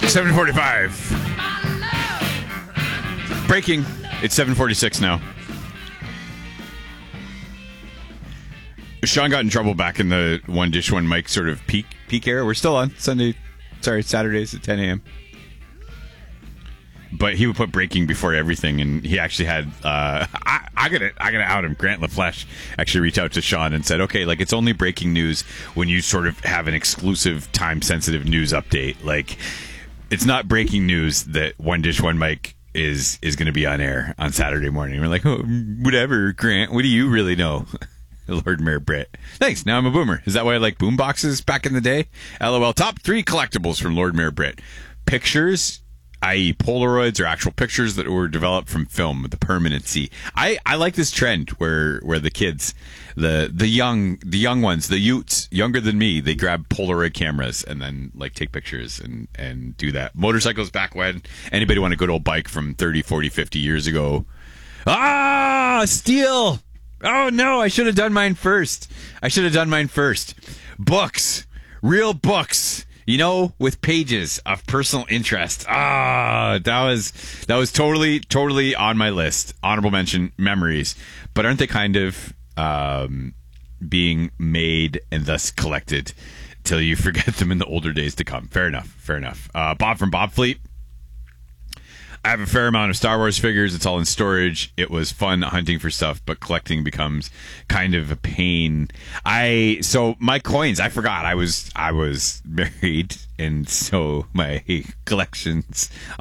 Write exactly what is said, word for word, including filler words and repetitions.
seven forty-five. Breaking. It's seven forty-six now. Sean got in trouble back in the One Dish One Mic sort of peak peak era. We're still on Sunday, sorry, Saturdays at ten a.m. But he would put breaking before everything, and he actually had. Uh, I, I gotta, I gotta out him. Grant LaFleche actually reached out to Sean and said, "Okay, like it's only breaking news when you sort of have an exclusive, time-sensitive news update. Like it's not breaking news that One Dish One Mic is is going to be on air on Saturday morning." We're like, "Oh, whatever, Grant. What do you really know?" Lord Mayor Britt. Thanks. Now I'm a boomer. Is that why I like boom boxes back in the day? LOL. Top three collectibles from Lord Mayor Britt. Pictures, that is Polaroids or actual pictures that were developed from film with the permanency. I, I like this trend where, where the kids, the, the young, the young ones, the youths, younger than me, they grab Polaroid cameras and then like take pictures and, and do that. Motorcycles back when. Anybody want a good old bike from thirty, forty, fifty years ago? Ah, steal! Oh, no, I should have done mine first. I should have done mine first. Books. Real books. You know, with pages of personal interest. Ah, that was that was totally, totally on my list. Honorable mention, memories. But aren't they kind of um, being made and thus collected till you forget them in the older days to come? Fair enough, fair enough. Uh, Bob from Bob Fleet. I have a fair amount of Star Wars figures. It's all in storage. It was fun hunting for stuff, but collecting becomes kind of a pain. I so my coins. I forgot I was I was married, and so my collections